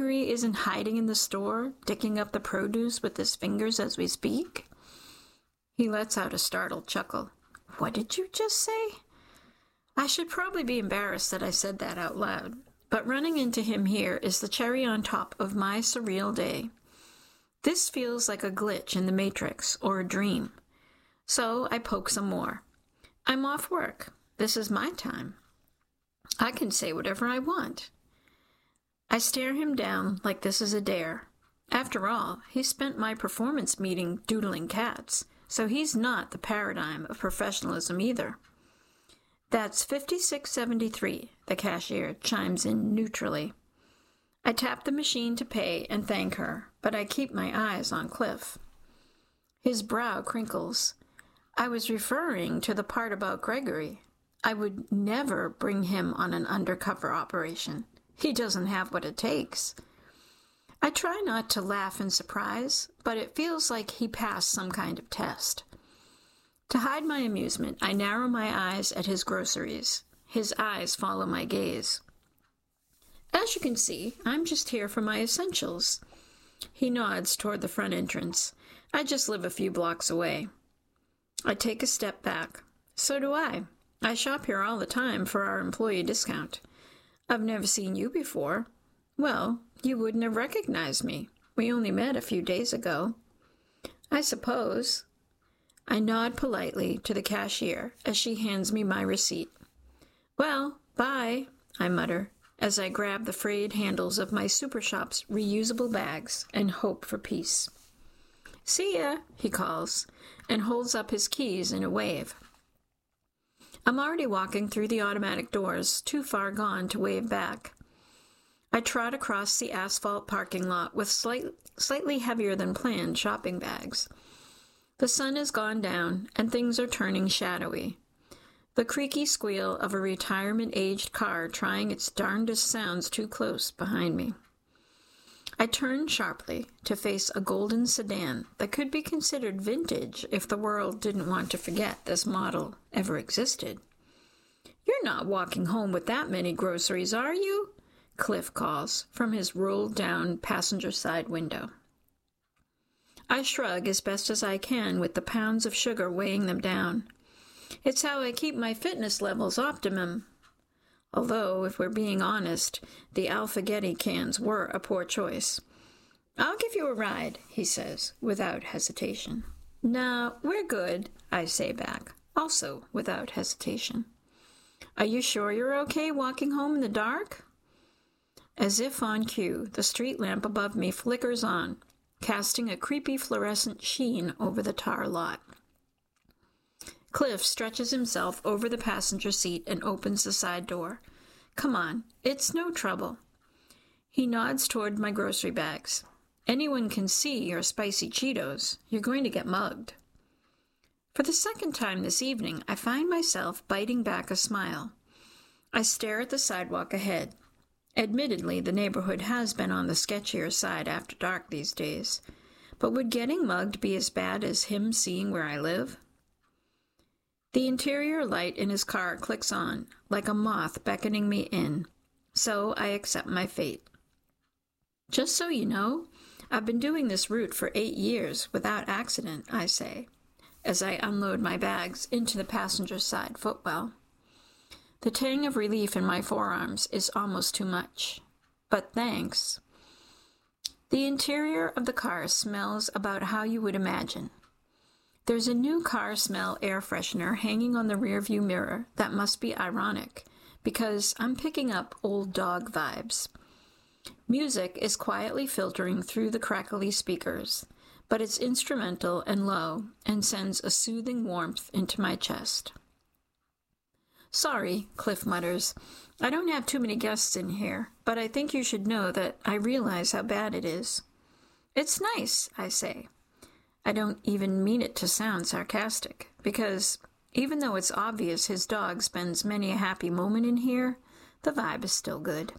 Gregory isn't hiding in the store, dicking up the produce with his fingers as we speak? He lets out a startled chuckle. What did you just say? I should probably be embarrassed that I said that out loud, but running into him here is the cherry on top of my surreal day. This feels like a glitch in the Matrix or a dream. So I poke some more. I'm off work. This is my time. I can say whatever I want. I stare him down like this is a dare. After all, he spent my performance meeting doodling cats, so he's not the paradigm of professionalism either. That's $56.73, the cashier chimes in neutrally. I tap the machine to pay and thank her, but I keep my eyes on Cliff. His brow crinkles. I was referring to the part about Gregory. I would never bring him on an undercover operation. He doesn't have what it takes. I try not to laugh in surprise, but it feels like he passed some kind of test. To hide my amusement, I narrow my eyes at his groceries. His eyes follow my gaze. As you can see, I'm just here for my essentials. He nods toward the front entrance. I just live a few blocks away. I take a step back. So do I. I shop here all the time for our employee discount. I've never seen you before. Well, you wouldn't have recognized me. We only met a few days ago. I suppose. I nod politely to the cashier as she hands me my receipt. Well, bye, I mutter as I grab the frayed handles of my Super Shop's reusable bags and hope for peace. See ya, he calls, and holds up his keys in a wave. I'm already walking through the automatic doors, too far gone to wave back. I trot across the asphalt parking lot with slightly heavier than planned shopping bags. The sun has gone down, and things are turning shadowy. The creaky squeal of a retirement-aged car trying its darndest sounds too close behind me. I turn sharply to face a golden sedan that could be considered vintage if the world didn't want to forget this model ever existed. You're not walking home with that many groceries, are you? Cliff calls from his rolled-down passenger side window. I shrug as best as I can with the pounds of sugar weighing them down. It's how I keep my fitness levels optimum. Although, if we're being honest, the Alpha-Getty cans were a poor choice. I'll give you a ride, he says, without hesitation. No, we're good, I say back, also without hesitation. Are you sure you're okay walking home in the dark? As if on cue, the street lamp above me flickers on, casting a creepy fluorescent sheen over the tar lot. Cliff stretches himself over the passenger seat and opens the side door. Come on, it's no trouble. He nods toward my grocery bags. Anyone can see your spicy Cheetos. You're going to get mugged. For the second time this evening, I find myself biting back a smile. I stare at the sidewalk ahead. Admittedly, the neighborhood has been on the sketchier side after dark these days. But would getting mugged be as bad as him seeing where I live? The interior light in his car clicks on, like a moth beckoning me in, so I accept my fate. Just so you know, I've been doing this route for 8 years without accident, I say, as I unload my bags into the passenger side footwell. The tang of relief in my forearms is almost too much, but thanks. The interior of the car smells about how you would imagine. There's a new car smell air freshener hanging on the rearview mirror that must be ironic, because I'm picking up old dog vibes. Music is quietly filtering through the crackly speakers, but it's instrumental and low and sends a soothing warmth into my chest. Sorry, Cliff mutters. I don't have too many guests in here, but I think you should know that I realize how bad it is. It's nice, I say. I don't even mean it to sound sarcastic, because even though it's obvious his dog spends many a happy moment in here, the vibe is still good.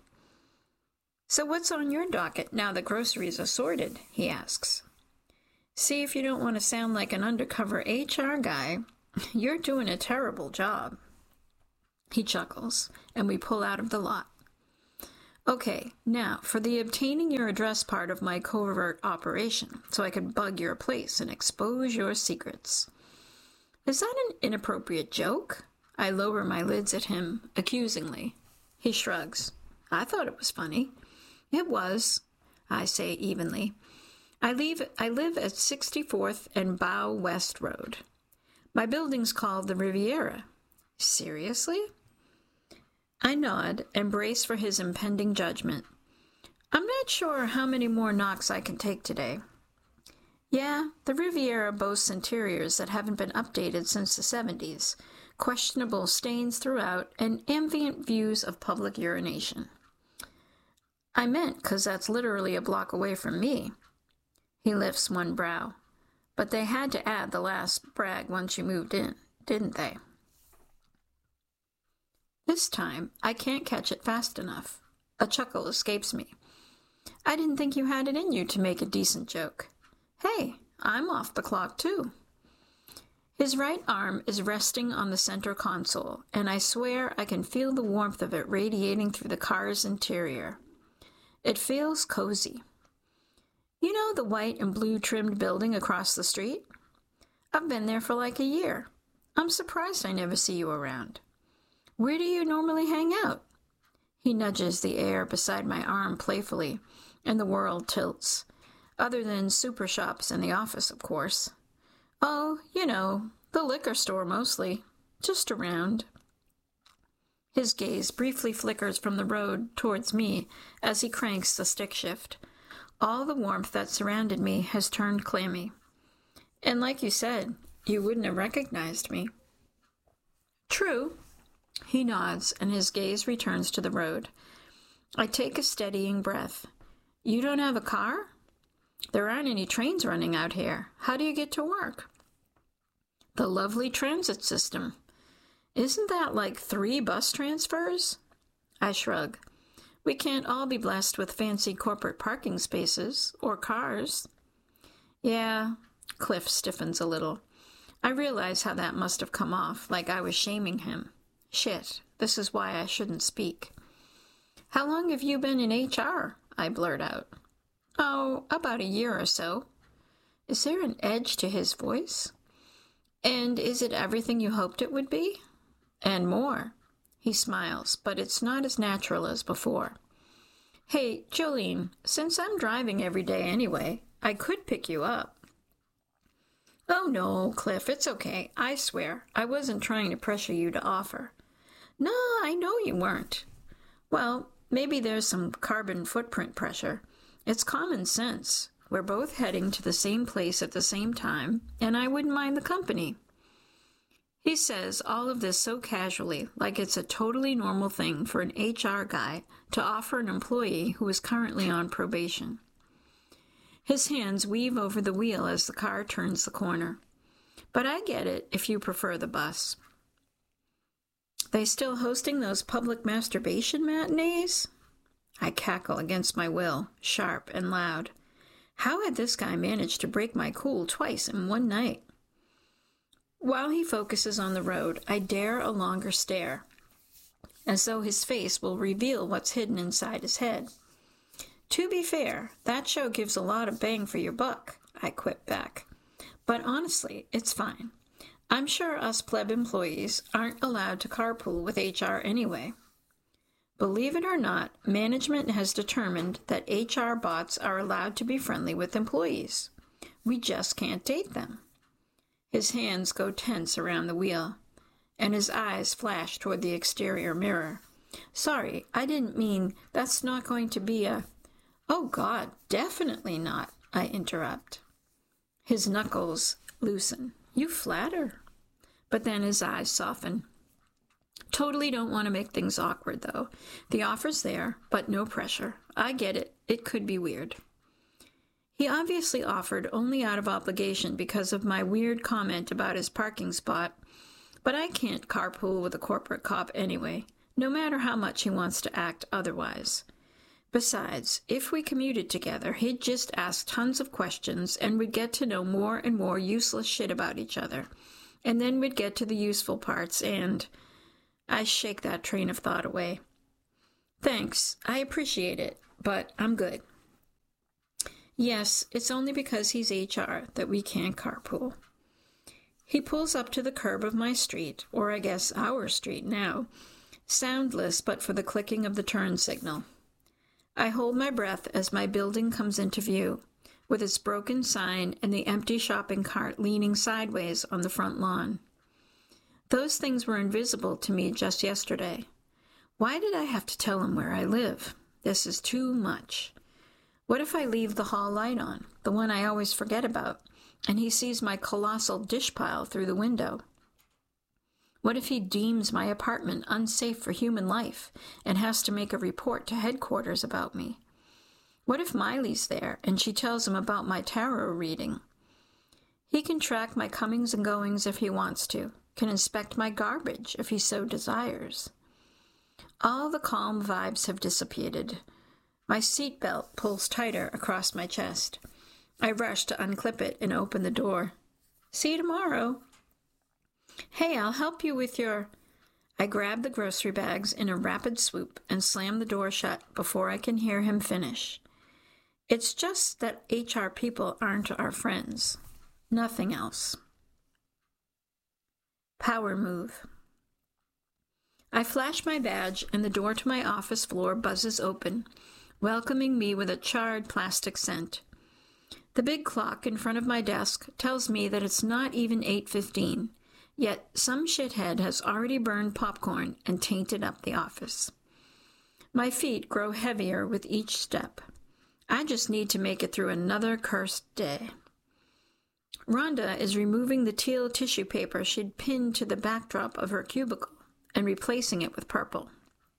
So what's on your docket now that groceries are sorted? He asks. See if you don't want to sound like an undercover HR guy. You're doing a terrible job. He chuckles, and we pull out of the lot. Okay, now for the obtaining your address part of my covert operation, so I can bug your place and expose your secrets. Is that an inappropriate joke? I lower my lids at him accusingly. He shrugs. I thought it was funny. It was, I say evenly. I live at 64th and Bow West Road. My building's called the Riviera. Seriously? I nod and brace for his impending judgment. I'm not sure how many more knocks I can take today. Yeah, the Riviera boasts interiors that haven't been updated since the 70s, questionable stains throughout, and ambient views of public urination. I meant 'cause that's literally a block away from me. He lifts one brow. But they had to add the last brag once you moved in, didn't they? This time, I can't catch it fast enough. A chuckle escapes me. I didn't think you had it in you to make a decent joke. Hey, I'm off the clock too. His right arm is resting on the center console, and I swear I can feel the warmth of it radiating through the car's interior. It feels cozy. You know the white and blue trimmed building across the street? I've been there for like a year. I'm surprised I never see you around. Where do you normally hang out? He nudges the air beside my arm playfully, and the world tilts. Other than super shops and the office, of course. Oh, you know, the liquor store mostly. Just around. His gaze briefly flickers from the road towards me as he cranks the stick shift. All the warmth that surrounded me has turned clammy. And like you said, you wouldn't have recognized me. True. He nods, and his gaze returns to the road. I take a steadying breath. You don't have a car? There aren't any trains running out here. How do you get to work? The lovely transit system. Isn't that like 3 bus transfers? I shrug. We can't all be blessed with fancy corporate parking spaces, or cars. Yeah, Cliff stiffens a little. I realize how that must have come off, like I was shaming him. Shit, this is why I shouldn't speak. How long have you been in HR? I blurt out. Oh, about a year or so. Is there an edge to his voice? And is it everything you hoped it would be? And more. He smiles, but it's not as natural as before. Hey, Jolene, since I'm driving every day anyway, I could pick you up. Oh no, Cliff, it's okay. I swear, I wasn't trying to pressure you to offer. No, I know you weren't. Well, maybe there's some carbon footprint pressure. It's common sense. We're both heading to the same place at the same time, and I wouldn't mind the company. He says all of this so casually, like it's a totally normal thing for an HR guy to offer an employee who is currently on probation. His hands weave over the wheel as the car turns the corner. But I get it if you prefer the bus. They still hosting those public masturbation matinees? I cackle against my will, sharp and loud. How had this guy managed to break my cool twice in one night? While he focuses on the road, I dare a longer stare, as though his face will reveal what's hidden inside his head. To be fair, that show gives a lot of bang for your buck, I quip back. But honestly, it's fine. I'm sure us pleb employees aren't allowed to carpool with HR anyway. Believe it or not, management has determined that HR bots are allowed to be friendly with employees. We just can't date them. His hands go tense around the wheel, and his eyes flash toward the exterior mirror. Sorry, I didn't mean that's not going to be a... Oh, God, definitely not, I interrupt. His knuckles loosen. You flatter. But then his eyes soften. Totally don't want to make things awkward, though. The offer's there, but no pressure. I get it. It could be weird. He obviously offered only out of obligation because of my weird comment about his parking spot, but I can't carpool with a corporate cop anyway, no matter how much he wants to act otherwise. Besides, if we commuted together, he'd just ask tons of questions, and we'd get to know more and more useless shit about each other. And then we'd get to the useful parts, and... I shake that train of thought away. Thanks, I appreciate it, but I'm good. Yes, it's only because he's HR that we can't carpool. He pulls up to the curb of my street, or I guess our street now, soundless but for the clicking of the turn signal. I hold my breath as my building comes into view, with its broken sign and the empty shopping cart leaning sideways on the front lawn. Those things were invisible to me just yesterday. Why did I have to tell him where I live? This is too much. What if I leave the hall light on, the one I always forget about, and he sees my colossal dish pile through the window? What if he deems my apartment unsafe for human life and has to make a report to headquarters about me? What if Miley's there and she tells him about my tarot reading? He can track my comings and goings if he wants to, can inspect my garbage if he so desires. All the calm vibes have dissipated. My seatbelt pulls tighter across my chest. I rush to unclip it and open the door. See you tomorrow. Hey, I'll help you with your... I grab the grocery bags in a rapid swoop and slam the door shut before I can hear him finish. It's just that HR people aren't our friends. Nothing else. Power move. I flash my badge and the door to my office floor buzzes open, welcoming me with a charred plastic scent. The big clock in front of my desk tells me that it's not even 8:15, yet some shithead has already burned popcorn and tainted up the office. My feet grow heavier with each step. I just need to make it through another cursed day. Rhonda is removing the teal tissue paper she'd pinned to the backdrop of her cubicle and replacing it with purple.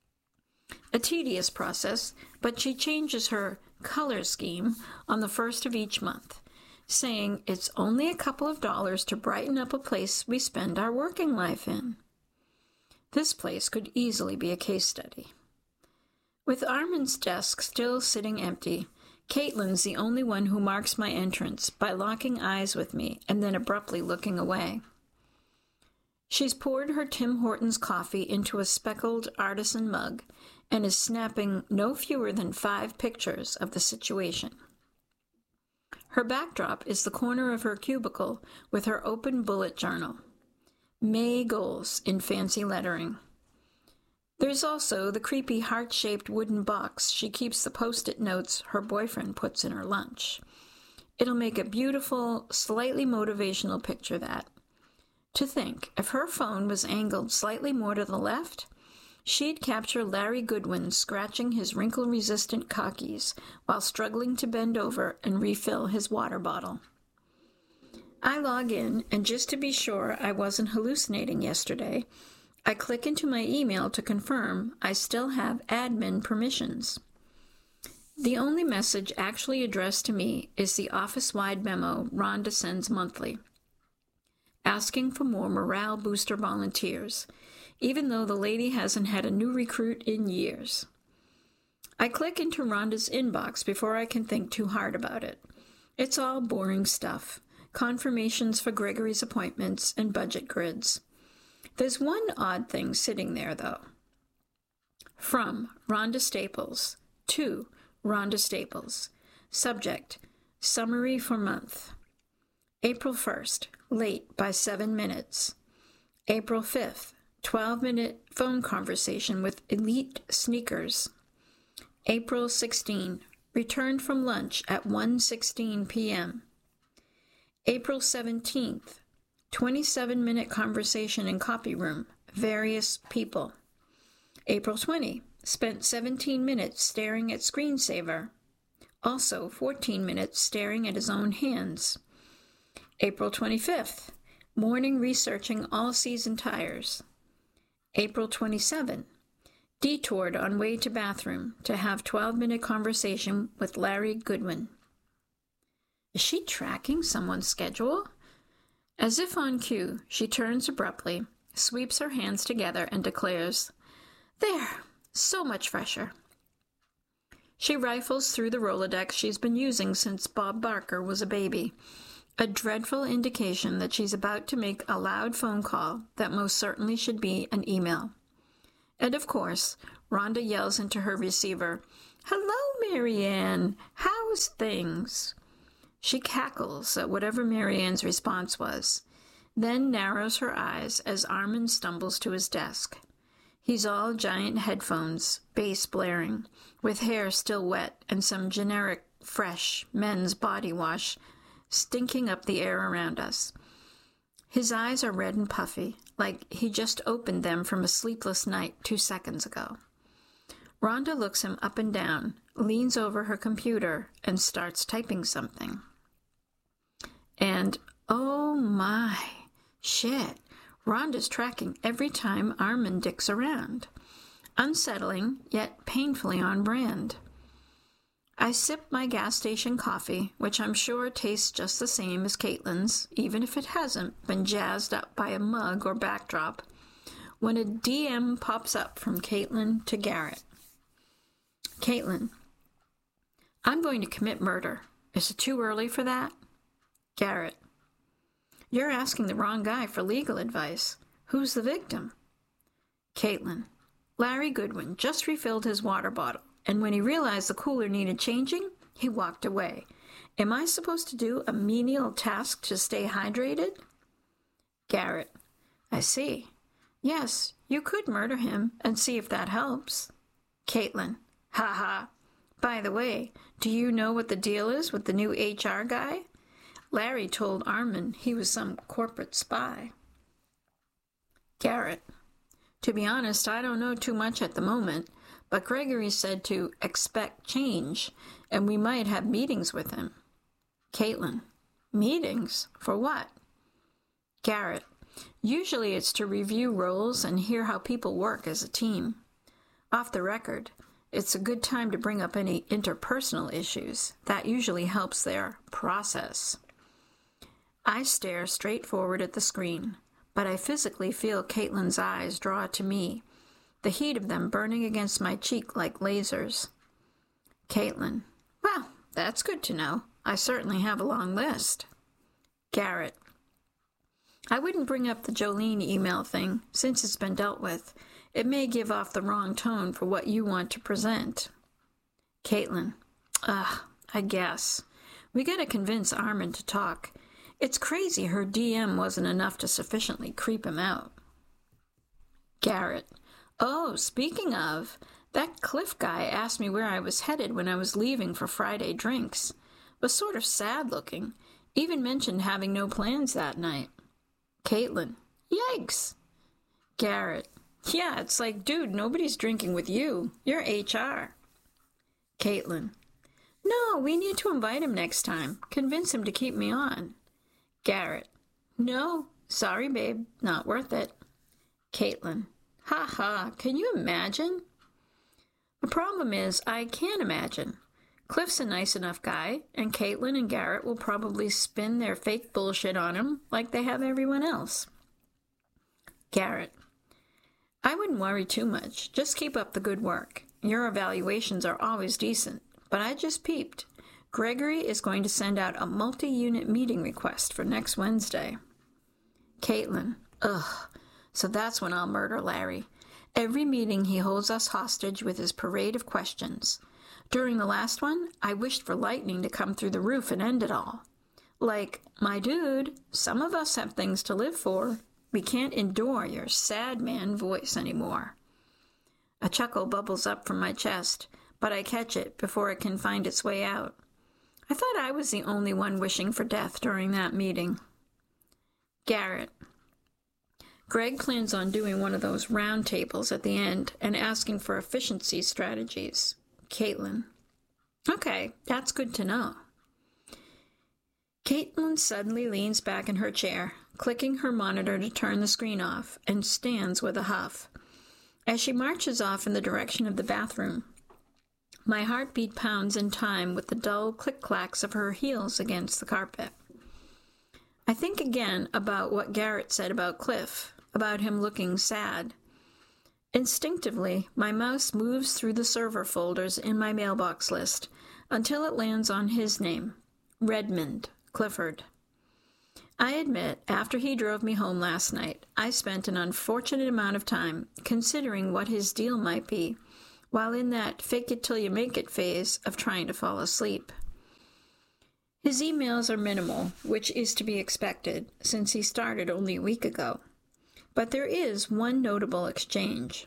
A tedious process, but she changes her color scheme on the first of each month, saying it's only a couple of dollars to brighten up a place we spend our working life in. This place could easily be a case study. With Armin's desk still sitting empty, Caitlin's the only one who marks my entrance by locking eyes with me and then abruptly looking away. She's poured her Tim Hortons coffee into a speckled artisan mug and is snapping no fewer than 5 pictures of the situation. Her backdrop is the corner of her cubicle with her open bullet journal. May goals in fancy lettering. There's also the creepy heart-shaped wooden box she keeps the post-it notes her boyfriend puts in her lunch. It'll make a beautiful, slightly motivational picture, that. To think, if her phone was angled slightly more to the left, she'd capture Larry Goodwin scratching his wrinkle-resistant khakis while struggling to bend over and refill his water bottle. I log in, and just to be sure I wasn't hallucinating yesterday, I click into my email to confirm I still have admin permissions. The only message actually addressed to me is the office-wide memo Rhonda sends monthly, asking for more morale booster volunteers, even though the lady hasn't had a new recruit in years. I click into Rhonda's inbox before I can think too hard about it. It's all boring stuff, confirmations for Gregory's appointments and budget grids. There's one odd thing sitting there, though. From Rhonda Staples to Rhonda Staples. Subject, summary for month. April 1st, late by 7 minutes. April 5th, 12-minute phone conversation with Elite Sneakers. April 16, returned from lunch at 1:16 p.m. April 17th, 27-minute conversation in copy room, various people. April 20, spent 17 minutes staring at screensaver. Also 14 minutes staring at his own hands. April 25th, morning researching all-season tires. April 27, detoured on way to bathroom to have 12-minute conversation with Larry Goodwin. Is she tracking someone's schedule? As if on cue, she turns abruptly, sweeps her hands together, and declares, "There, so much fresher." She rifles through the Rolodex she's been using since Bob Barker was a baby, a dreadful indication that she's about to make a loud phone call that most certainly should be an email. And of course, Rhonda yells into her receiver, "Hello, Marianne. How's things?" She cackles at whatever Marianne's response was, then narrows her eyes as Armin stumbles to his desk. He's all giant headphones, bass blaring, with hair still wet and some generic, fresh men's body wash stinking up the air around us. His eyes are red and puffy, like he just opened them from a sleepless night 2 seconds ago. Rhonda looks him up and down, leans over her computer, and starts typing something. And, oh my, shit, Rhonda's tracking every time Armin dicks around. Unsettling, yet painfully on brand. I sip my gas station coffee, which I'm sure tastes just the same as Caitlin's, even if it hasn't been jazzed up by a mug or backdrop, when a DM pops up from Caitlin to Garrett. Caitlin, I'm going to commit murder. Is it too early for that? Garrett, you're asking the wrong guy for legal advice. Who's the victim? Caitlin, Larry Goodwin just refilled his water bottle, and when he realized the cooler needed changing, he walked away. Am I supposed to do a menial task to stay hydrated? Garrett, I see. Yes, you could murder him and see if that helps. Caitlin, ha ha. By the way, do you know what the deal is with the new HR guy? Larry told Armin he was some corporate spy. Garrett, to be honest, I don't know too much at the moment, but Gregory said to expect change, and we might have meetings with him. Caitlin, meetings? For what? Garrett, usually it's to review roles and hear how people work as a team. Off the record, it's a good time to bring up any interpersonal issues. That usually helps their process. I stare straight forward at the screen, but I physically feel Caitlin's eyes draw to me, the heat of them burning against my cheek like lasers. Caitlin, well, that's good to know. I certainly have a long list. Garrett, I wouldn't bring up the Jolene email thing, since it's been dealt with. It may give off the wrong tone for what you want to present. Caitlin, I guess. We gotta convince Armin to talk. It's crazy her DM wasn't enough to sufficiently creep him out. Garrett, oh, speaking of, that Cliff guy asked me where I was headed when I was leaving for Friday drinks. Was sort of sad-looking. Even mentioned having no plans that night. Caitlin, yikes. Garrett, yeah, it's like, dude, nobody's drinking with you. You're HR. Caitlin, no, we need to invite him next time. Convince him to keep me on. Garrett, no, sorry, babe, not worth it. Caitlin, ha ha, can you imagine? The problem is, I can't imagine. Cliff's a nice enough guy, and Caitlin and Garrett will probably spin their fake bullshit on him like they have everyone else. Garrett, I wouldn't worry too much. Just keep up the good work. Your evaluations are always decent, but I just peeped. Gregory is going to send out a multi-unit meeting request for next Wednesday. Caitlin, ugh, so that's when I'll murder Larry. Every meeting he holds us hostage with his parade of questions. During the last one, I wished for lightning to come through the roof and end it all. Like, my dude, some of us have things to live for. We can't endure your sad man voice anymore. A chuckle bubbles up from my chest, but I catch it before it can find its way out. I thought I was the only one wishing for death during that meeting. Garrett, Greg plans on doing one of those round tables at the end and asking for efficiency strategies. Caitlin, okay, that's good to know. Caitlin suddenly leans back in her chair, clicking her monitor to turn the screen off, and stands with a huff. As she marches off in the direction of the bathroom, my heartbeat pounds in time with the dull click-clacks of her heels against the carpet. I think again about what Garrett said about Cliff, about him looking sad. Instinctively, my mouse moves through the server folders in my mailbox list until it lands on his name, Redmond Clifford. I admit, after he drove me home last night, I spent an unfortunate amount of time considering what his deal might be while in that fake-it-till-you-make-it phase of trying to fall asleep. His emails are minimal, which is to be expected, since he started only a week ago. But there is one notable exchange.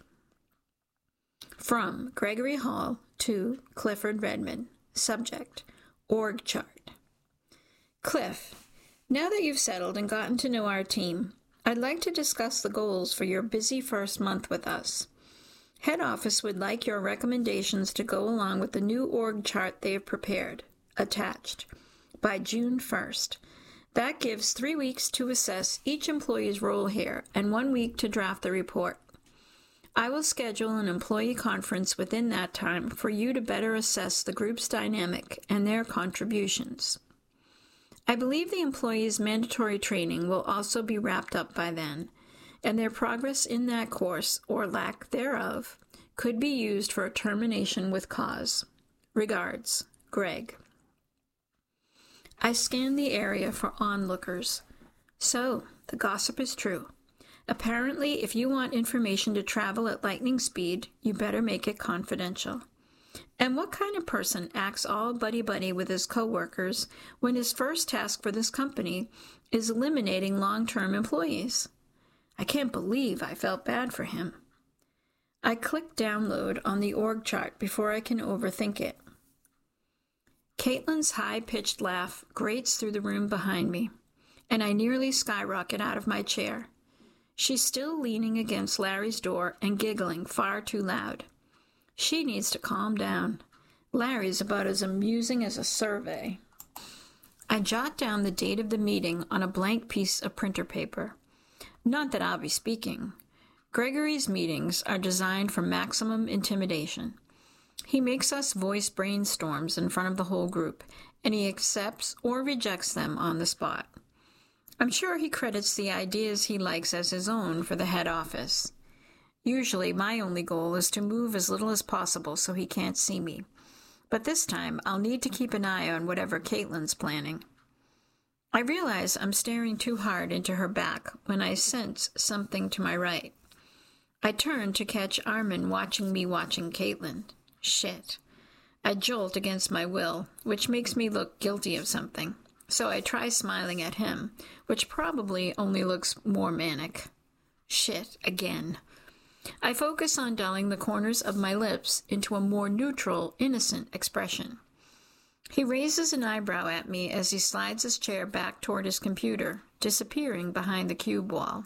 From Gregory Hall to Clifford Redmond. Subject: org chart. Cliff, now that you've settled and gotten to know our team, I'd like to discuss the goals for your busy first month with us. Head office would like your recommendations to go along with the new org chart they have prepared, attached, by June 1st. That gives 3 weeks to assess each employee's role here and 1 week to draft the report. I will schedule an employee conference within that time for you to better assess the group's dynamic and their contributions. I believe the employees' mandatory training will also be wrapped up by then, and their progress in that course, or lack thereof, could be used for a termination with cause. Regards, Greg. I scanned the area for onlookers. So, the gossip is true. Apparently, if you want information to travel at lightning speed, you better make it confidential. And what kind of person acts all buddy-buddy with his co-workers when his first task for this company is eliminating long-term employees? I can't believe I felt bad for him. I click download on the org chart before I can overthink it. Caitlin's high-pitched laugh grates through the room behind me, and I nearly skyrocket out of my chair. She's still leaning against Larry's door and giggling far too loud. She needs to calm down. Larry's about as amusing as a survey. I jot down the date of the meeting on a blank piece of printer paper. Not that I'll be speaking. Gregory's meetings are designed for maximum intimidation. He makes us voice brainstorms in front of the whole group, and he accepts or rejects them on the spot. I'm sure he credits the ideas he likes as his own for the head office. Usually, my only goal is to move as little as possible so he can't see me. But this time, I'll need to keep an eye on whatever Caitlin's planning. I realize I'm staring too hard into her back when I sense something to my right. I turn to catch Armin watching me watching Caitlin. Shit. I jolt against my will, which makes me look guilty of something. So I try smiling at him, which probably only looks more manic. Shit, again. I focus on dulling the corners of my lips into a more neutral, innocent expression. He raises an eyebrow at me as he slides his chair back toward his computer, disappearing behind the cube wall.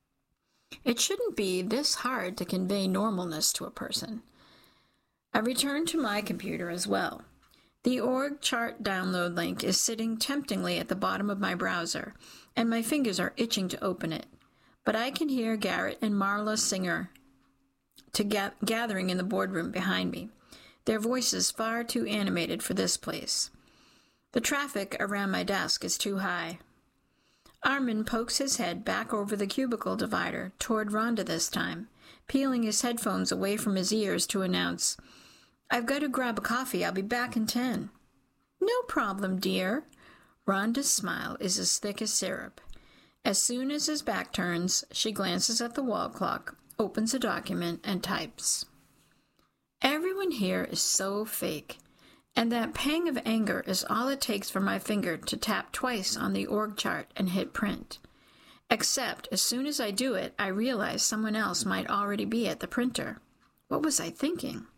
It shouldn't be this hard to convey normalness to a person. I return to my computer as well. The org chart download link is sitting temptingly at the bottom of my browser, and my fingers are itching to open it. But I can hear Garrett and Marla Singer gathering in the boardroom behind me, their voices far too animated for this place. The traffic around my desk is too high. Armin pokes his head back over the cubicle divider, toward Rhonda this time, peeling his headphones away from his ears to announce, "I've got to grab a coffee. I'll be back in 10. "No problem, dear." Rhonda's smile is as thick as syrup. As soon as his back turns, she glances at the wall clock, opens a document, and types. Everyone here is so fake, and that pang of anger is all it takes for my finger to tap twice on the org chart and hit print. Except, as soon as I do it, I realize someone else might already be at the printer. What was I thinking?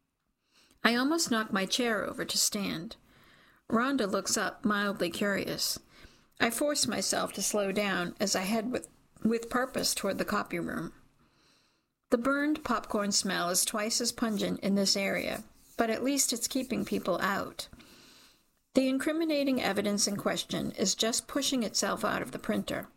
I almost knock my chair over to stand. Rhonda looks up, mildly curious. I force myself to slow down as I head with purpose toward the copy room. The burned popcorn smell is twice as pungent in this area, but at least it's keeping people out. The incriminating evidence in question is just pushing itself out of the printer.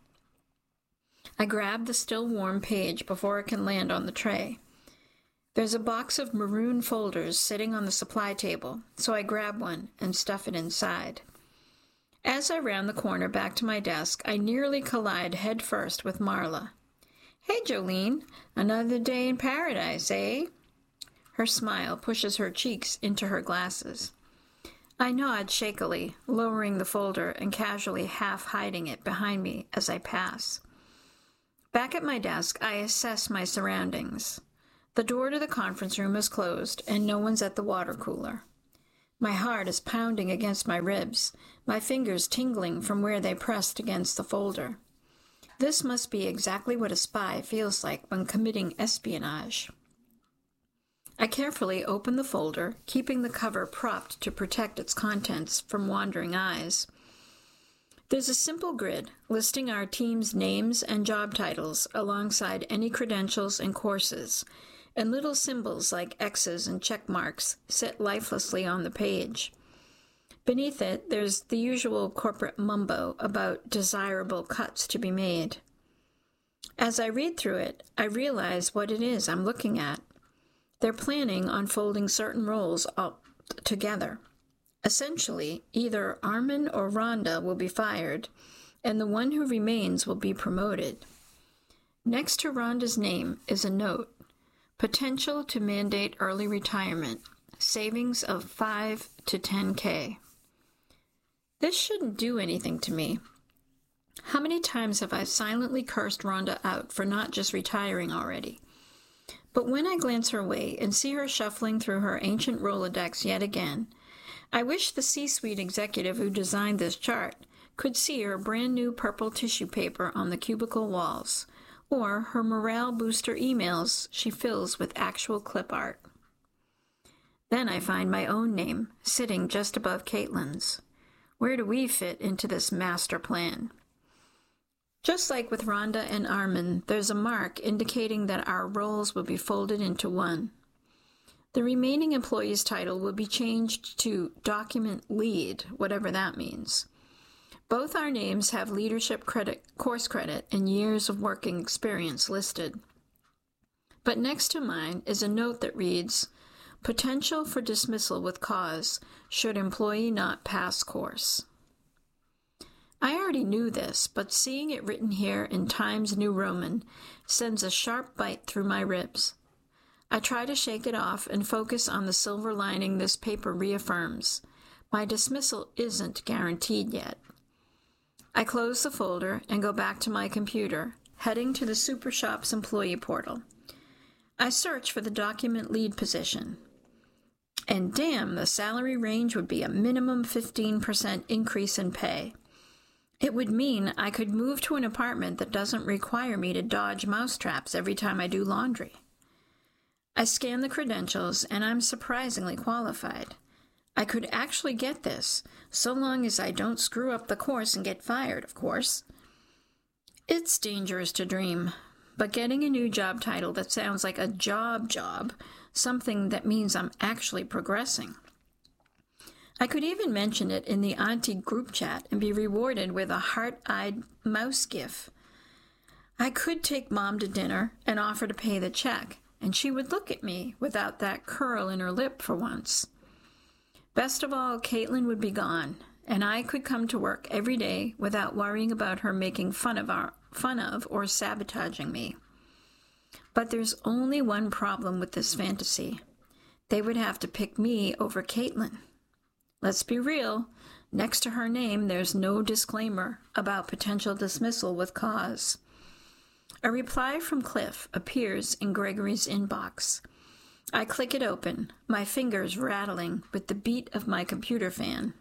I grab the still warm page before it can land on the tray. There's a box of maroon folders sitting on the supply table, so I grab one and stuff it inside. As I round the corner back to my desk, I nearly collide head first with Marla. "Hey, Jolene, another day in paradise, eh?" Her smile pushes her cheeks into her glasses. I nod shakily, lowering the folder and casually half hiding it behind me as I pass. Back at my desk, I assess my surroundings. The door to the conference room is closed, and no one's at the water cooler. My heart is pounding against my ribs, my fingers tingling from where they pressed against the folder. This must be exactly what a spy feels like when committing espionage. I carefully open the folder, keeping the cover propped to protect its contents from wandering eyes. There's a simple grid listing our team's names and job titles alongside any credentials and courses, and little symbols like X's and check marks sit lifelessly on the page. Beneath it, there's the usual corporate mumbo about desirable cuts to be made. As I read through it, I realize what it is I'm looking at. They're planning on folding certain roles all together. Essentially, either Armin or Rhonda will be fired, and the one who remains will be promoted. Next to Rhonda's name is a note: potential to mandate early retirement, savings of 5 to 10K. This shouldn't do anything to me. How many times have I silently cursed Rhonda out for not just retiring already? But when I glance her way and see her shuffling through her ancient Rolodex yet again, I wish the C-suite executive who designed this chart could see her brand new purple tissue paper on the cubicle walls, or her morale booster emails she fills with actual clip art. Then I find my own name sitting just above Caitlin's. Where do we fit into this master plan? Just like with Rhonda and Armin, there's a mark indicating that our roles will be folded into one. The remaining employee's title will be changed to document lead, whatever that means. Both our names have leadership credit, course credit, and years of working experience listed. But next to mine is a note that reads, potential for dismissal with cause should employee not pass course. I already knew this, but seeing it written here in Times New Roman sends a sharp bite through my ribs. I try to shake it off and focus on the silver lining this paper reaffirms. My dismissal isn't guaranteed yet. I close the folder and go back to my computer, heading to the Super Shop's employee portal. I search for the document lead position. And damn, the salary range would be a minimum 15% increase in pay. It would mean I could move to an apartment that doesn't require me to dodge mousetraps every time I do laundry. I scan the credentials, and I'm surprisingly qualified. I could actually get this, so long as I don't screw up the course and get fired, of course. It's dangerous to dream, but getting a new job title that sounds like a job, something that means I'm actually progressing. I could even mention it in the Auntie group chat and be rewarded with a heart-eyed mouse gif. I could take Mom to dinner and offer to pay the check, and she would look at me without that curl in her lip for once. Best of all, Caitlin would be gone, and I could come to work every day without worrying about her making fun of or sabotaging me. But there's only one problem with this fantasy. They would have to pick me over Caitlin. Let's be real, next to her name there's no disclaimer about potential dismissal with cause. A reply from Cliff appears in Gregory's inbox. I click it open, my fingers rattling with the beat of my computer fan.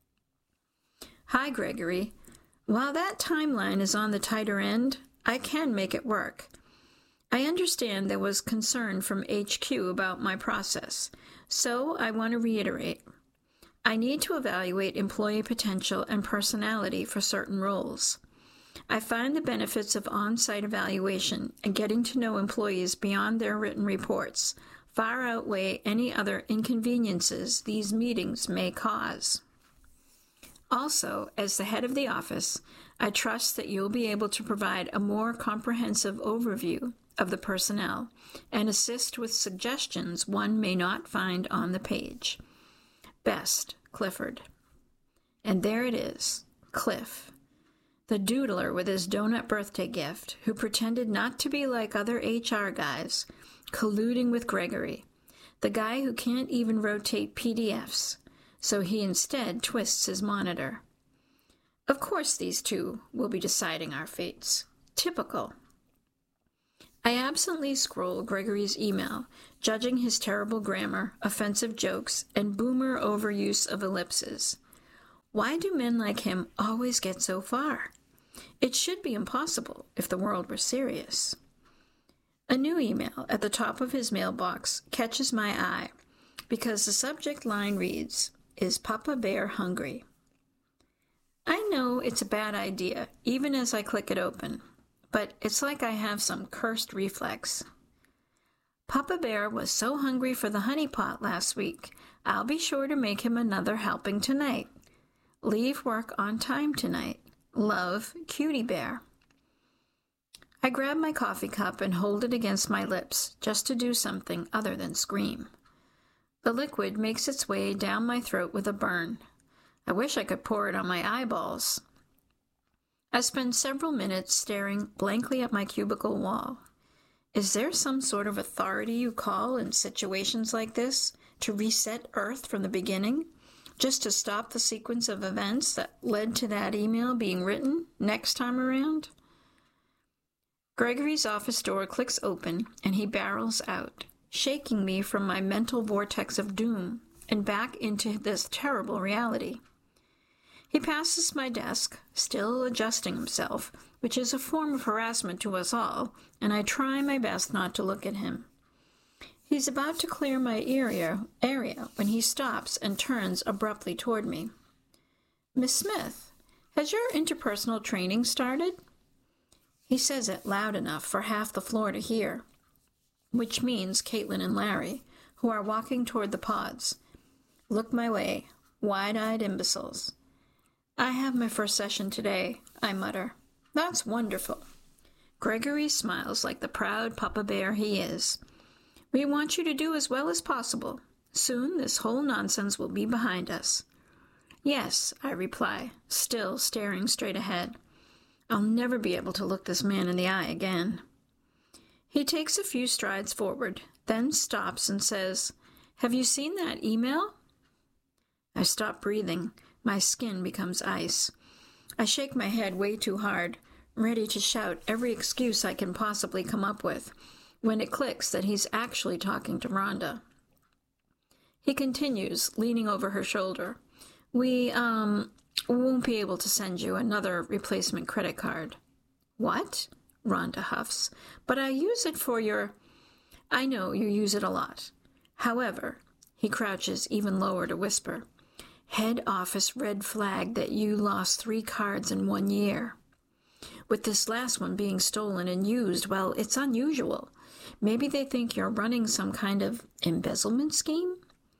Hi, Gregory. While that timeline is on the tighter end, I can make it work. I understand there was concern from HQ about my process, so I want to reiterate. I need to evaluate employee potential and personality for certain roles. I find the benefits of on-site evaluation and getting to know employees beyond their written reports far outweigh any other inconveniences these meetings may cause. Also, as the head of the office, I trust that you'll be able to provide a more comprehensive overview of the personnel and assist with suggestions one may not find on the page. Best, Clifford. And there it is, Cliff, the doodler with his donut birthday gift, who pretended not to be like other HR guys, colluding with Gregory, the guy who can't even rotate PDFs, so he instead twists his monitor. Of course these two will be deciding our fates. Typical. I absently scroll Gregory's email, judging his terrible grammar, offensive jokes, and boomer overuse of ellipses. Why do men like him always get so far? It should be impossible if the world were serious. A new email at the top of his mailbox catches my eye because the subject line reads, "Is Papa Bear hungry?" I know it's a bad idea, even as I click it open, but it's like I have some cursed reflex. Papa Bear was so hungry for the honey pot last week, I'll be sure to make him another helping tonight. Leave work on time tonight. Love, Cutie Bear. I grab my coffee cup and hold it against my lips, just to do something other than scream. The liquid makes its way down my throat with a burn. I wish I could pour it on my eyeballs. I spend several minutes staring blankly at my cubicle wall. Is there some sort of authority you call in situations like this to reset Earth from the beginning, just to stop the sequence of events that led to that email being written next time around? Gregory's office door clicks open, and he barrels out, shaking me from my mental vortex of doom and back into this terrible reality. He passes my desk, still adjusting himself, which is a form of harassment to us all, and I try my best not to look at him. He's about to clear my area when he stops and turns abruptly toward me. "Miss Smith, has your interpersonal training started?" He says it loud enough for half the floor to hear, which means Caitlin and Larry, who are walking toward the pods, look my way, wide-eyed imbeciles. "I have my first session today," I mutter. "That's wonderful." Gregory smiles like the proud Papa Bear he is. "We want you to do as well as possible. Soon this whole nonsense will be behind us." "Yes," I reply, still staring straight ahead. I'll never be able to look this man in the eye again. He takes a few strides forward, then stops and says, "Have you seen that email?" I stop breathing. My skin becomes ice. I shake my head way too hard, ready to shout every excuse I can possibly come up with, when it clicks that he's actually talking to Rhonda. He continues, leaning over her shoulder. We won't be able to send you another replacement credit card." "What?" Rhonda huffs. "But I use it for your—" "I know you use it a lot. However," he crouches even lower to whisper, "head office red flag that you lost 3 cards in 1 year. With this last one being stolen and used, well, it's unusual. Maybe they think you're running some kind of embezzlement scheme?"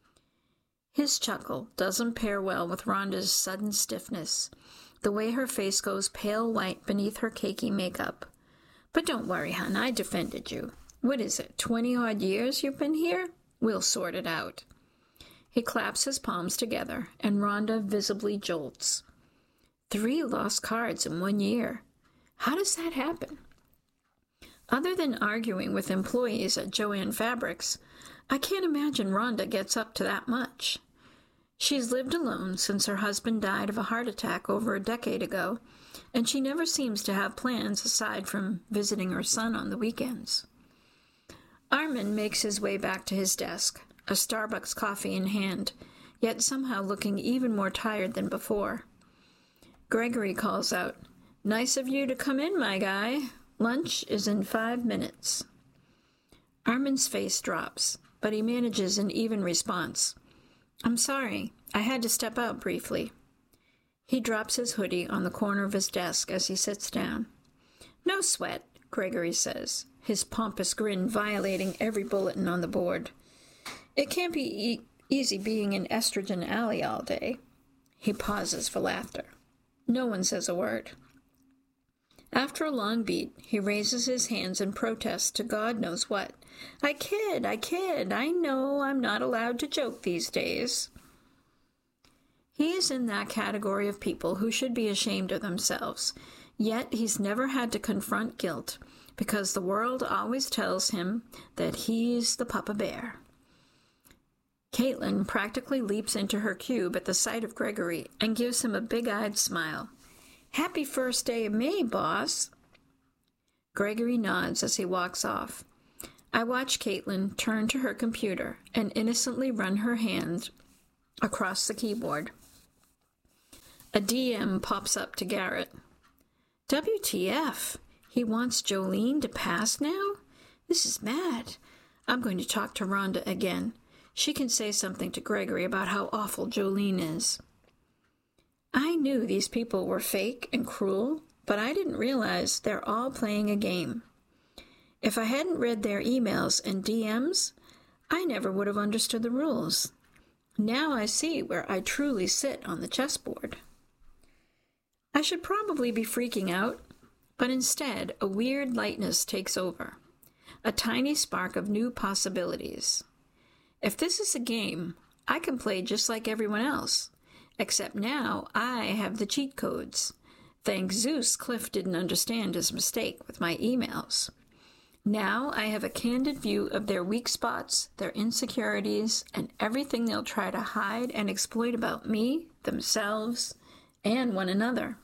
His chuckle doesn't pair well with Rhonda's sudden stiffness, the way her face goes pale white beneath her cakey makeup. "But don't worry, hon, I defended you. What is it, 20-odd years you've been here? We'll sort it out." He claps his palms together, and Rhonda visibly jolts. 3 lost cards in 1 year. How does that happen? Other than arguing with employees at Jo-Ann Fabrics, I can't imagine Rhonda gets up to that much. She's lived alone since her husband died of a heart attack over a decade ago, and she never seems to have plans aside from visiting her son on the weekends. Armin makes his way back to his desk, a Starbucks coffee in hand, yet somehow looking even more tired than before. Gregory calls out, "Nice of you to come in, my guy. Lunch is in 5 minutes." Armin's face drops, but he manages an even response. "I'm sorry, I had to step out briefly." He drops his hoodie on the corner of his desk as he sits down. "No sweat," Gregory says, his pompous grin violating every bulletin on the board. "It can't be easy being in Estrogen Alley all day." He pauses for laughter. No one says a word. After a long beat, he raises his hands in protest to God knows what. I kid. I know I'm not allowed to joke these days." He is in that category of people who should be ashamed of themselves, yet he's never had to confront guilt, because the world always tells him that he's the Papa Bear. Caitlin practically leaps into her cube at the sight of Gregory and gives him a big-eyed smile. "Happy first day of May, boss." Gregory nods as he walks off. I watch Caitlin turn to her computer and innocently run her hand across the keyboard. A DM pops up to Garrett. WTF? He wants Jolene to pass now? This is mad. I'm going to talk to Rhonda again. She can say something to Gregory about how awful Jolene is. I knew these people were fake and cruel, but I didn't realize they're all playing a game. If I hadn't read their emails and DMs, I never would have understood the rules. Now I see where I truly sit on the chessboard. I should probably be freaking out, but instead a weird lightness takes over, a tiny spark of new possibilities. If this is a game, I can play just like everyone else, except now I have the cheat codes. Thank Zeus Cliff didn't understand his mistake with my emails. Now I have a candid view of their weak spots, their insecurities, and everything they'll try to hide and exploit about me, themselves, and one another.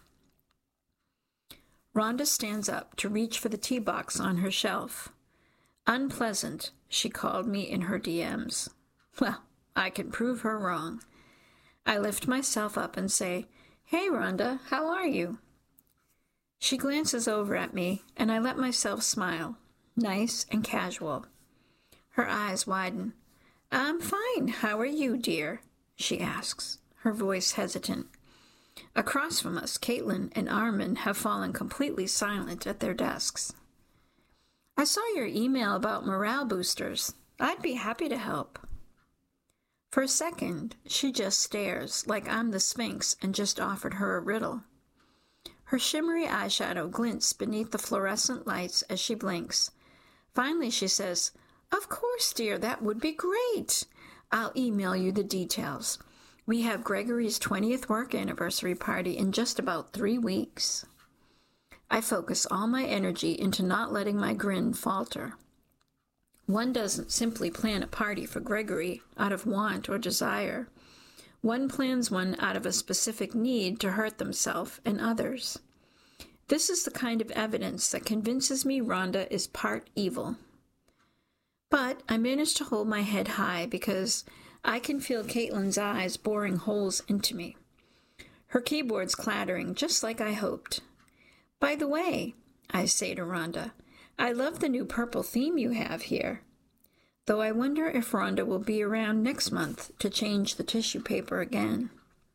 Rhonda stands up to reach for the tea box on her shelf. Unpleasant, she called me in her DMs. Well, I can prove her wrong. I lift myself up and say, Hey, Rhonda, how are you? She glances over at me, and I let myself smile, nice and casual. Her eyes widen. I'm fine. How are you, dear? She asks, her voice hesitant. Across from us, Caitlin and Armin have fallen completely silent at their desks. I saw your email about morale boosters. I'd be happy to help. For a second, she just stares like I'm the Sphinx and just offered her a riddle. Her shimmery eyeshadow glints beneath the fluorescent lights as she blinks. Finally, she says, Of course, dear, that would be great. I'll email you the details. We have Gregory's 20th work anniversary party in just about 3 weeks. I focus all my energy into not letting my grin falter. One doesn't simply plan a party for Gregory out of want or desire. One plans one out of a specific need to hurt themselves and others. This is the kind of evidence that convinces me Rhonda is part evil. But I manage to hold my head high because I can feel Caitlin's eyes boring holes into me. Her keyboard's clattering just like I hoped. By the way, I say to Rhonda, I love the new purple theme you have here. Though I wonder if Rhonda will be around next month to change the tissue paper again.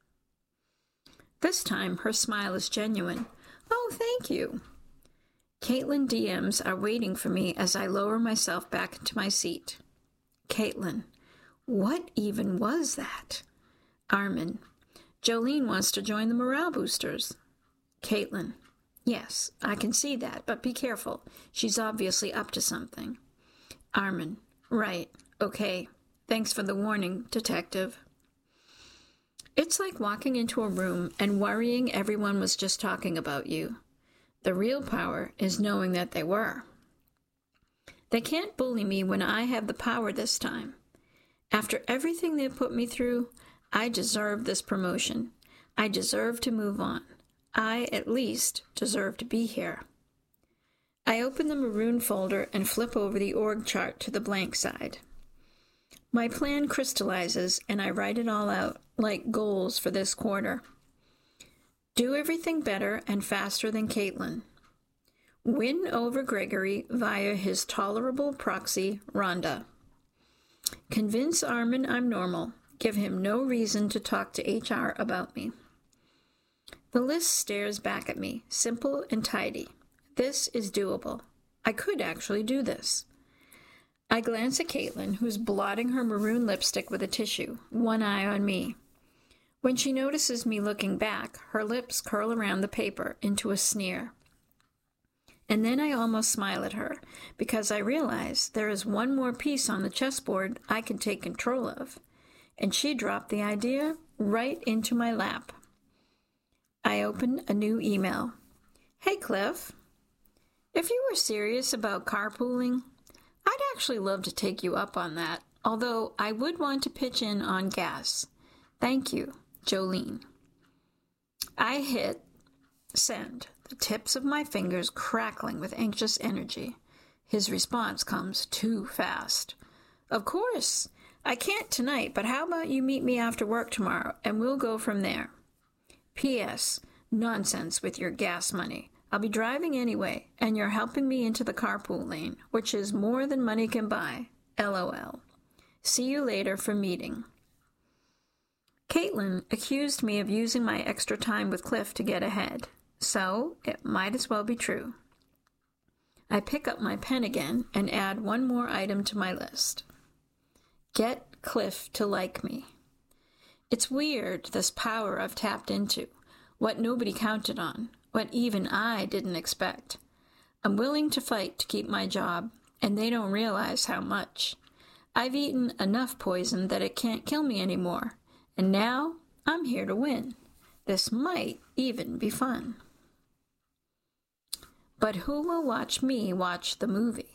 This time, her smile is genuine. Oh, thank you. Caitlin DMs are waiting for me as I lower myself back into my seat. Caitlin, what even was that? Armin, Jolene wants to join the morale boosters. Caitlin, yes, I can see that, but be careful. She's obviously up to something. Armin, right, okay. Thanks for the warning, detective. It's like walking into a room and worrying everyone was just talking about you. The real power is knowing that they were. They can't bully me when I have the power this time. After everything they've put me through, I deserve this promotion. I deserve to move on. I, at least, deserve to be here. I open the maroon folder and flip over the org chart to the blank side. My plan crystallizes, and I write it all out, like goals for this quarter. Do everything better and faster than Caitlin. Win over Gregory via his tolerable proxy, Rhonda. Convince Armin I'm normal. Give him no reason to talk to HR about me. The list stares back at me, simple and tidy. This is doable. I could actually do this. I glance at Caitlin, who's blotting her maroon lipstick with a tissue, one eye on me. When she notices me looking back, her lips curl around the paper into a sneer. And then I almost smile at her, because I realize there is one more piece on the chessboard I can take control of, and she dropped the idea right into my lap. I open a new email. Hey, Cliff. If you were serious about carpooling, I'd actually love to take you up on that, although I would want to pitch in on gas. Thank you, Jolene. I hit send. the tips of my fingers crackling with anxious energy. His response comes too fast. Of course. I can't tonight, but how about you meet me after work tomorrow, and we'll go from there. P.S. Nonsense with your gas money. I'll be driving anyway, and you're helping me into the carpool lane, which is more than money can buy. LOL. See you later for meeting. Caitlin accused me of using my extra time with Cliff to get ahead, so it might as well be true. I pick up my pen again and add one more item to my list. Get Cliff to like me. It's weird, this power I've tapped into, what nobody counted on, what even I didn't expect. I'm willing to fight to keep my job, and they don't realize how much. I've eaten enough poison that it can't kill me anymore, and now I'm here to win. This might even be fun. But who will watch me watch the movie?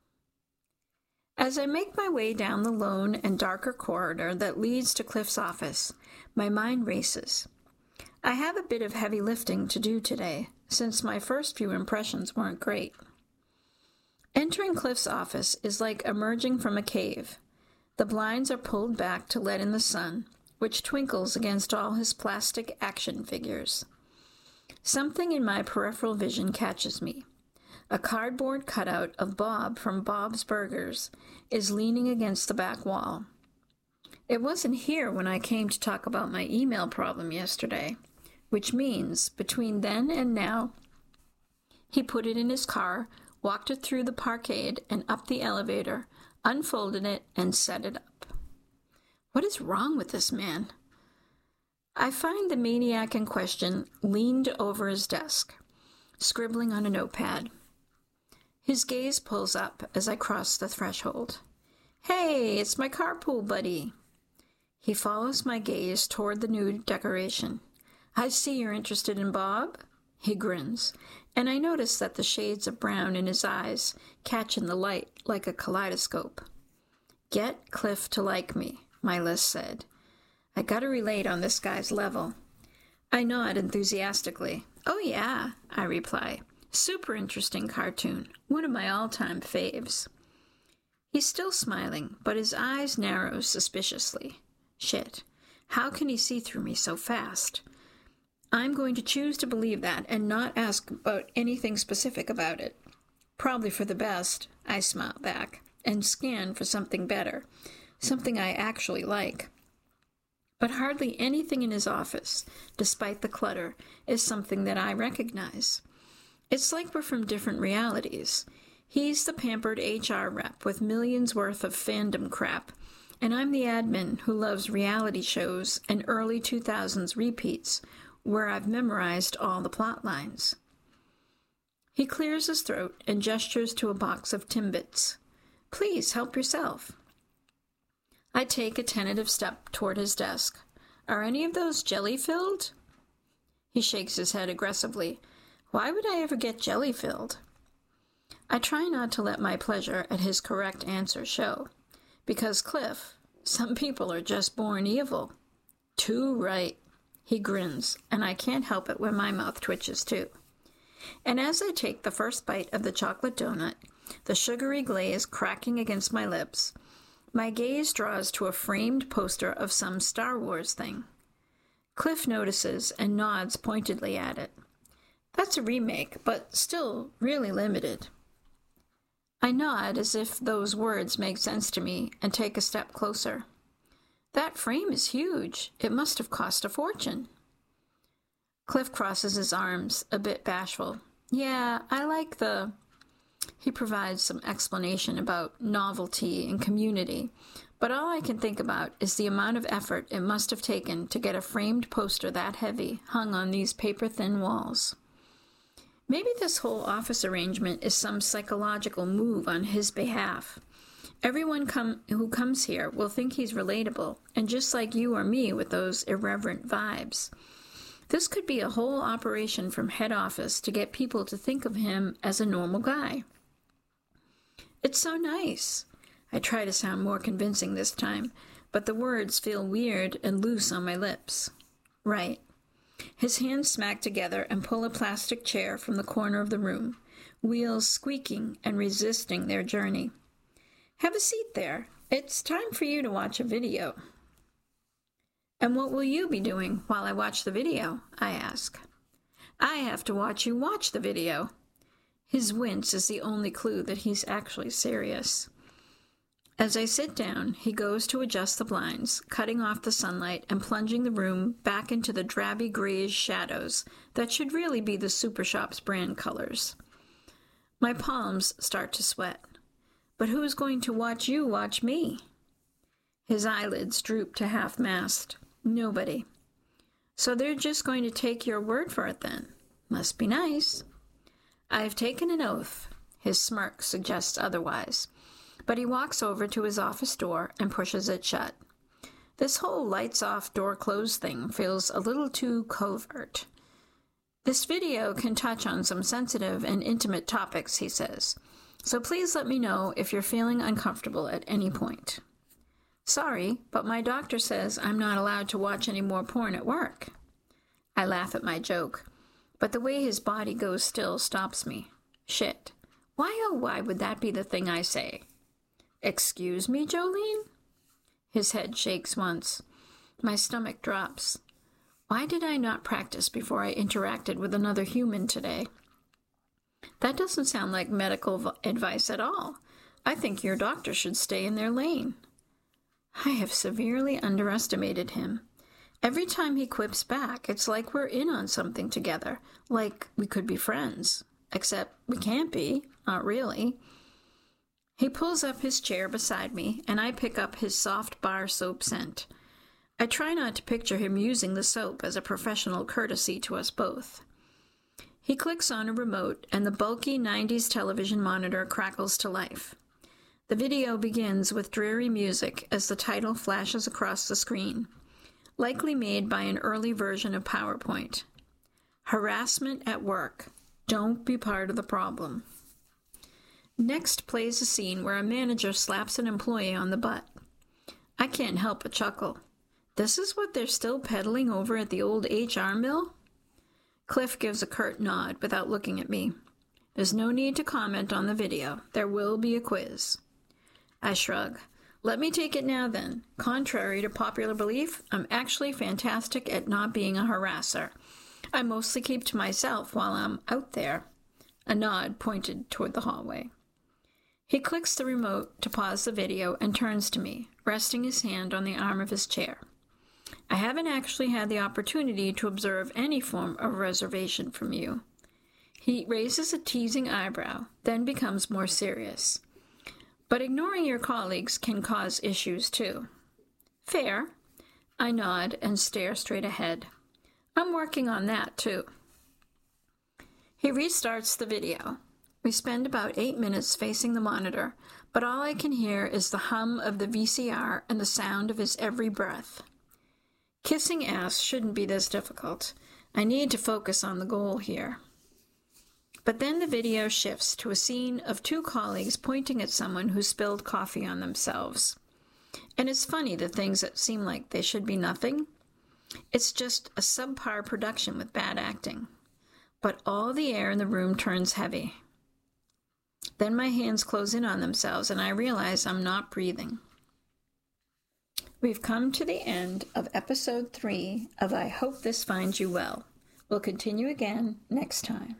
As I make my way down the lone and darker corridor that leads to Cliff's office, my mind races. I have a bit of heavy lifting to do today, since my first few impressions weren't great. Entering Cliff's office is like emerging from a cave. The blinds are pulled back to let in the sun, which twinkles against all his plastic action figures. Something in my peripheral vision catches me. A cardboard cutout of Bob from Bob's Burgers is leaning against the back wall. It wasn't here when I came to talk about my email problem yesterday, which means between then and now, he put it in his car, walked it through the parkade and up the elevator, unfolded it, and set it up. What is wrong with this man? I find the maniac in question leaned over his desk, scribbling on a notepad. His gaze pulls up as I cross the threshold. Hey, it's my carpool buddy. He follows my gaze toward the new decoration. I see you're interested in Bob. He grins, and I notice that the shades of brown in his eyes catch in the light like a kaleidoscope. Get Cliff to like me, my list said. I gotta relate on this guy's level. I nod enthusiastically. Oh yeah, I reply. Super interesting cartoon, one of my all-time faves. He's still smiling, but his eyes narrow suspiciously. Shit, how can he see through me so fast? I'm going to choose to believe that and not ask about anything specific about it. Probably for the best, I smile back, and scan for something better, something I actually like. But hardly anything in his office, despite the clutter, is something that I recognize. It's like we're from different realities. He's the pampered HR rep with millions worth of fandom crap, and I'm the admin who loves reality shows and early 2000s repeats, where I've memorized all the plot lines. He clears his throat and gestures to a box of Timbits. Please help yourself. I take a tentative step toward his desk. Are any of those jelly-filled? He shakes his head aggressively. Why would I ever get jelly-filled? I try not to let my pleasure at his correct answer show. Because Cliff, some people are just born evil. Too right. He grins, and I can't help it when my mouth twitches too. And as I take the first bite of the chocolate donut, the sugary glaze cracking against my lips, my gaze draws to a framed poster of some Star Wars thing. Cliff notices and nods pointedly at it. That's a remake, but still really limited. I nod as if those words make sense to me and take a step closer. That frame is huge. It must have cost a fortune. Cliff crosses his arms, a bit bashful. Yeah, I like the... He provides some explanation about novelty and community, but all I can think about is the amount of effort it must have taken to get a framed poster that heavy hung on these paper-thin walls. Maybe this whole office arrangement is some psychological move on his behalf. Everyone who comes here will think he's relatable, and just like you or me with those irreverent vibes. This could be a whole operation from head office to get people to think of him as a normal guy. It's so nice. I try to sound more convincing this time, but the words feel weird and loose on my lips. Right. His hands smack together and pull a plastic chair from the corner of the room, wheels squeaking and resisting their journey. Have a seat there. It's time for you to watch a video. And what will you be doing while I watch the video? I ask. I have to watch you watch the video. His wince is the only clue that he's actually serious. As I sit down, he goes to adjust the blinds, cutting off the sunlight and plunging the room back into the drabby grayish shadows that should really be the Super Shops brand colors. My palms start to sweat. But who's going to watch you watch me? His eyelids droop to half-mast. Nobody. So they're just going to take your word for it then. Must be nice. I've taken an oath. His smirk suggests otherwise. But he walks over to his office door and pushes it shut. This whole lights-off, door-closed thing feels a little too covert. This video can touch on some sensitive and intimate topics, he says. So please let me know if you're feeling uncomfortable at any point. Sorry, but my doctor says I'm not allowed to watch any more porn at work. I laugh at my joke, but the way his body goes still stops me. Shit. Why, oh, why would that be the thing I say? Excuse me, Jolene? His head shakes once. My stomach drops. Why did I not practice before I interacted with another human today? That doesn't sound like medical advice at all. I think your doctor should stay in their lane. I have severely underestimated him. Every time he quips back, it's like we're in on something together, like we could be friends. Except we can't be, not really. He pulls up his chair beside me, and I pick up his soft bar soap scent. I try not to picture him using the soap as a professional courtesy to us both. He clicks on a remote, and the bulky 90s television monitor crackles to life. The video begins with dreary music as the title flashes across the screen, likely made by an early version of PowerPoint. Harassment at work. Don't be part of the problem. Next plays a scene where a manager slaps an employee on the butt. I can't help but chuckle. This is what they're still peddling over at the old HR mill? Cliff gives a curt nod without looking at me. There's no need to comment on the video. There will be a quiz. I shrug. Let me take it now then. Contrary to popular belief, I'm actually fantastic at not being a harasser. I mostly keep to myself while I'm out there. A nod pointed toward the hallway. He clicks the remote to pause the video and turns to me, resting his hand on the arm of his chair. I haven't actually had the opportunity to observe any form of reservation from you. He raises a teasing eyebrow, then becomes more serious. But ignoring your colleagues can cause issues too. Fair. I nod and stare straight ahead. I'm working on that too. He restarts the video. We spend about 8 minutes facing the monitor, but all I can hear is the hum of the VCR and the sound of his every breath. Kissing ass shouldn't be this difficult. I need to focus on the goal here. But then the video shifts to a scene of 2 colleagues pointing at someone who spilled coffee on themselves. And it's funny the things that seem like they should be nothing. It's just a subpar production with bad acting. But all the air in the room turns heavy. Then my hands close in on themselves and I realize I'm not breathing. We've come to the end of episode 3 of I Hope This Finds You Well. We'll continue again next time.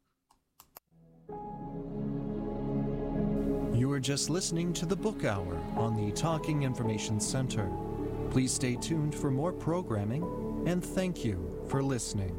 You are just listening to the Book Hour on the Talking Information Center. Please stay tuned for more programming, and thank you for listening.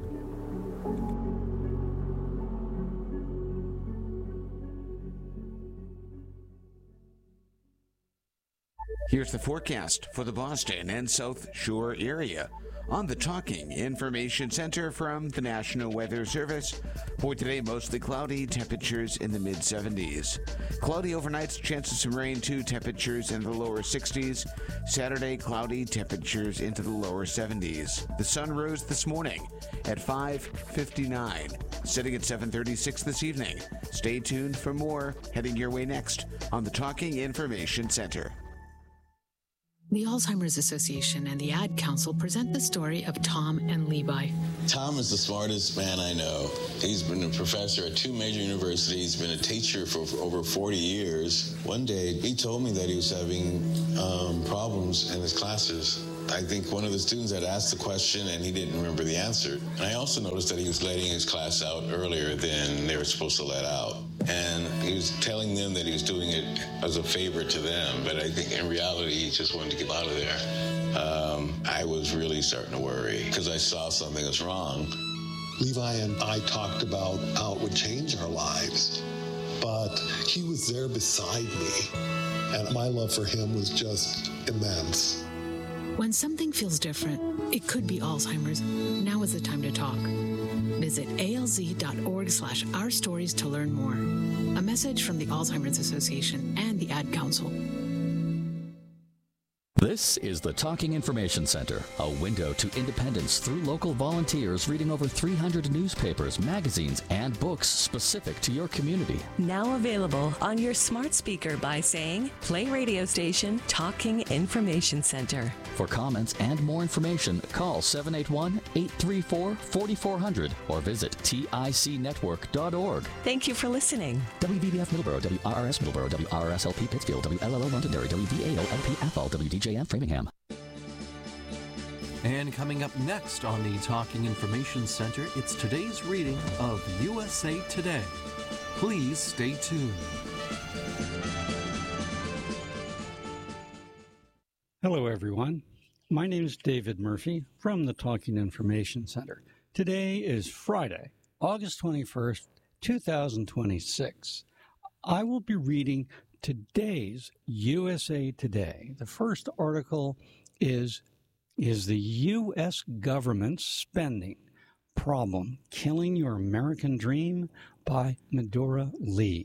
Here's the forecast for the Boston and South Shore area on the Talking Information Center from the National Weather Service. For today, mostly cloudy, temperatures in the mid-70s. Cloudy overnights, chance of some rain too, temperatures in the lower 60s. Saturday, cloudy, temperatures into the lower 70s. The sun rose this morning at 5:59, setting at 7:36 this evening. Stay tuned for more heading your way next on the Talking Information Center. The Alzheimer's Association and the Ad Council present the story of Tom and Levi. Tom is the smartest man I know. He's been a professor at 2 major universities, been a teacher for over 40 years. One day, he told me that he was having problems in his classes. I think one of the students had asked the question and he didn't remember the answer. And I also noticed that he was letting his class out earlier than they were supposed to let out. And he was telling them that he was doing it as a favor to them, but I think in reality, he just wanted to get out of there. I was really starting to worry because I saw something was wrong. Levi and I talked about how it would change our lives, but he was there beside me, and my love for him was just immense. When something feels different, it could be Alzheimer's. Now is the time to talk. Visit alz.org/ourstories to learn more. A message from the Alzheimer's Association and the Ad Council. This is the Talking Information Center, a window to independence through local volunteers reading over 300 newspapers, magazines, and books specific to your community. Now available on your smart speaker by saying, play radio station Talking Information Center. For comments and more information, call 781-834-4400 or visit ticnetwork.org. Thank you for listening. WVBF Middleborough, WRRS Middleborough, WRSLP Pittsfield, WLLO Londonderry, WVAO-LP Athol, WDJM Framingham. And coming up next on the Talking Information Center, it's today's reading of USA Today. Please stay tuned. Hello, everyone. My name is David Murphy from the Talking Information Center. Today is Friday, August 21st, 2026. I will be reading today's USA Today. The first article is the U.S. government's spending problem killing your American dream by Medora Lee.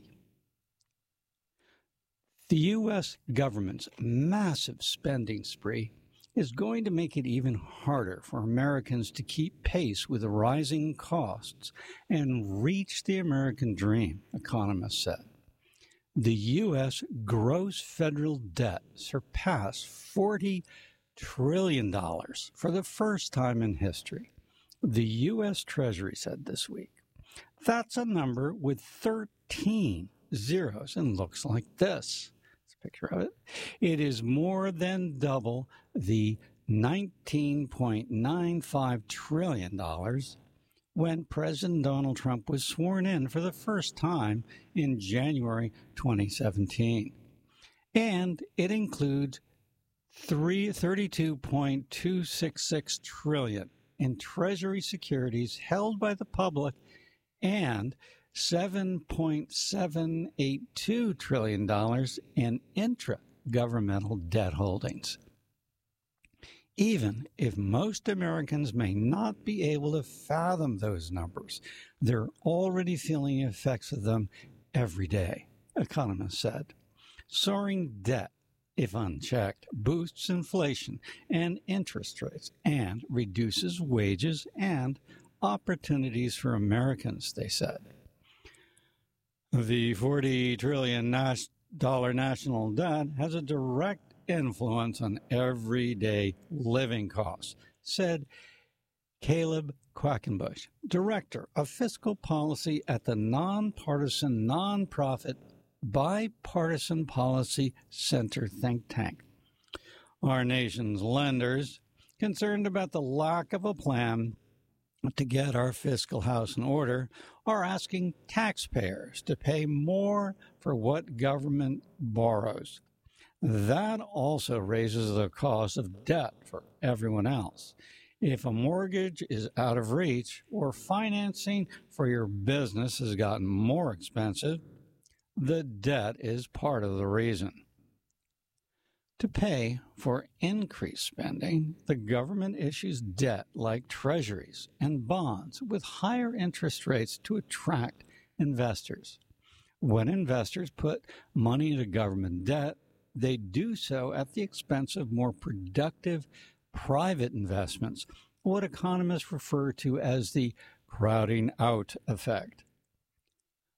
The U.S. government's massive spending spree is going to make it even harder for Americans to keep pace with the rising costs and reach the American dream, economists said. The U.S. gross federal debt surpassed $40 trillion for the first time in history, the U.S. Treasury said this week. That's a number with 13 zeros and looks like this. It's a picture of it. It is more than double the $19.95 trillion when President Donald Trump was sworn in for the first time in January 2017. And it includes $32.266 trillion in Treasury securities held by the public and $7.782 trillion in intra-governmental debt holdings. Even if most Americans may not be able to fathom those numbers, they're already feeling the effects of them every day, economists said. Soaring debt, if unchecked, boosts inflation and interest rates and reduces wages and opportunities for Americans, they said. The $40 trillion national debt has a direct influence on everyday living costs, said Caleb Quackenbush, director of fiscal policy at the nonpartisan nonprofit Bipartisan Policy Center think tank. Our nation's lenders, concerned about the lack of a plan to get our fiscal house in order, are asking taxpayers to pay more for what government borrows. That also raises the cost of debt for everyone else. If a mortgage is out of reach or financing for your business has gotten more expensive, the debt is part of the reason. To pay for increased spending, the government issues debt like treasuries and bonds with higher interest rates to attract investors. When investors put money into government debt, they do so at the expense of more productive private investments, what economists refer to as the crowding out effect.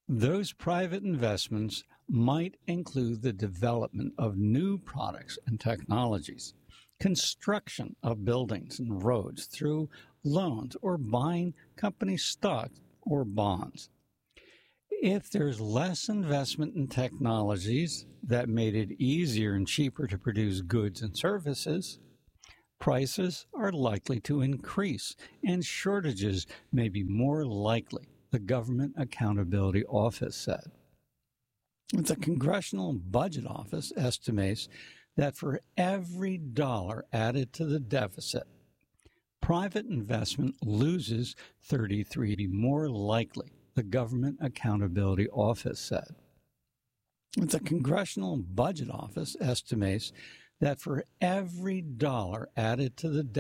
Those private investments might include the development of new products and technologies, construction of buildings and roads through loans, or buying company stock or bonds. If there's less investment in technologies that made it easier and cheaper to produce goods and services, prices are likely to increase and shortages may be more likely, the Government Accountability Office said. The Congressional Budget Office estimates that for every dollar added to the deficit, private investment loses 33, more likely, the Government Accountability Office said. The Congressional Budget Office estimates that for every dollar added to the